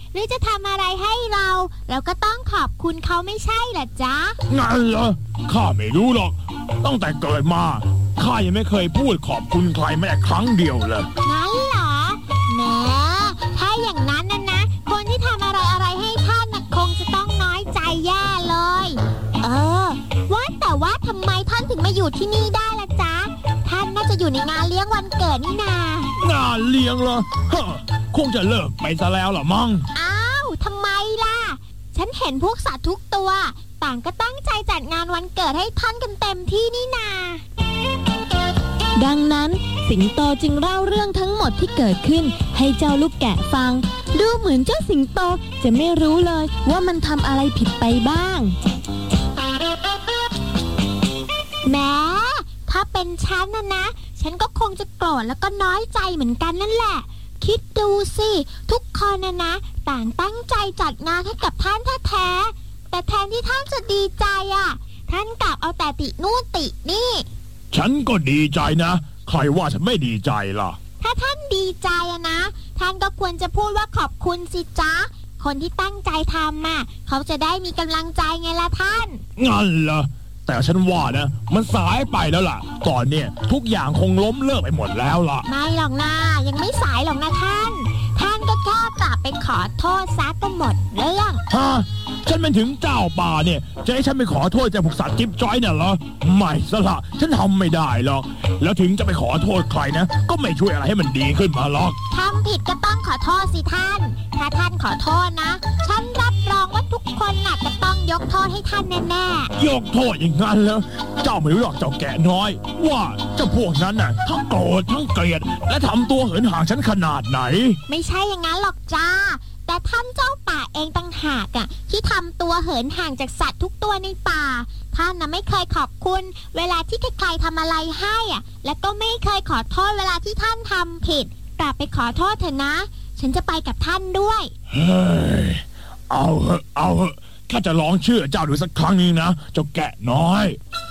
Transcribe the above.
หรือจะทำอะไรให้เราก็ต้องขอบคุณเขาไม่ใช่เหรอจ๊ะงั้นเหรอข้าไม่รู้หรอกตั้งแต่เกิดมาข้ายังไม่เคยพูดขอบคุณใครแม้แต่ครั้งเดียวเลยงั้นเหรอแหมถ้าอย่างนั้นนะคนที่ทำอะไรให้ท่านคงจะต้องน้อยใจแย่เลยว่าแต่ว่าทำไมท่านถึงมาอยู่ที่นี่ได้ล่ะจ๊ะท่านน่าจะอยู่ในงานเลี้ยงวันเกิดนี่นางานเลี้ยงเหรอคงจะเลิกไปซะแล้วล่ะมั้งอ้าวทำไมล่ะฉันเห็นพวกสัตว์ทุกตัวต่างก็ตั้งใจจัดงานวันเกิดให้ท่านกันเต็มที่นี่นาดังนั้นสิงโตจึงเล่าเรื่องทั้งหมดที่เกิดขึ้นให้เจ้าลูกแกะฟังดูเหมือนเจ้าสิงโตจะไม่รู้เลยว่ามันทำอะไรผิดไปบ้างแม้ถ้าเป็นฉันนะฉันก็คงจะโกรธแล้วก็น้อยใจเหมือนกันนั่นแหละคิดดูสิทุกคนนะต่างตั้งใจจัดงานให้กับท่านแท้ๆแต่แทนที่ท่านจะดีใจท่านกลับเอาแต่ตินู่นตินี่ฉันก็ดีใจนะใครว่าฉันไม่ดีใจล่ะถ้าท่านดีใจนะท่านก็ควรจะพูดว่าขอบคุณสิจ๊ะคนที่ตั้งใจทำเขาจะได้มีกำลังใจไงล่ะท่านงั้นเหรอแต่ฉันว่านะมันสายไปแล้วล่ะตอนนี้ทุกอย่างคงล้มเลิกไปหมดแล้วล่ะไม่หรอกนะยังไม่สายหรอกนะท่านก็แค่กลับไปขอโทษซะก็หมดเรื่องฉันเป็นถึงเจ้าป่าเนี่ยจะให้ฉันไปขอโทษเจ้าพวกสัตว์จิ๊บจ้อยเนี่ยเหรอไม่ซะละฉันทำไม่ได้หรอกแล้วถึงจะไปขอโทษใครนะก็ไม่ช่วยอะไรให้มันดีขึ้นมาหรอกทำผิดก็ต้องขอโทษสิท่านถ้าท่านขอโทษนะฉันรับรองว่าทุกคนจะต้องยกโทษให้ท่านแน่ๆยกโทษอย่างนั้นเหรอเจ้าไม่รู้หรอกเจ้าแกะน้อยว่าเจ้าพวกนั้นน่ะทั้งโกรธทั้งเกลียดและทำตัวเหินห่างฉันขนาดไหนไม่ใช่อย่างนั้นหรอกจ้าแต่ท่านเจ้าป่าเองต่างหากที่ทำตัวเหินห่างจากสัตว์ทุกตัวในป่าท่านไม่เคยขอบคุณเวลาที่ใครๆทำอะไรให้และก็ไม่เคยขอโทษเวลาที่ท่านทำผิดกลับไปขอโทษเถอะนะฉันจะไปกับท่านด้วยเฮ้ยเอาเหอะข้าจะลองเชื่อเจ้าดูสักครั้งนึงนะเจ้าแกะน้อย